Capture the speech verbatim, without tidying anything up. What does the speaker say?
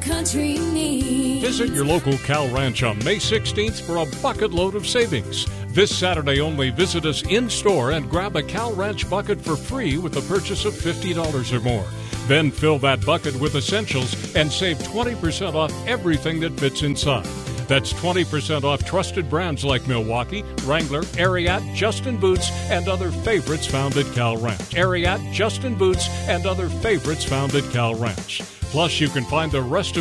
country needs. Visit your local Cal Ranch on May sixteenth for a bucket load of savings. This Saturday only, visit us in-store and grab a Cal Ranch bucket for free with the purchase of fifty dollars or more. Then fill that bucket with essentials and save twenty percent off everything that fits inside. That's twenty percent off trusted brands like Milwaukee, Wrangler, Ariat, Justin Boots, and other favorites found at Cal Ranch. Ariat, Justin Boots, and other favorites found at Cal Ranch. Plus, you can find the rest of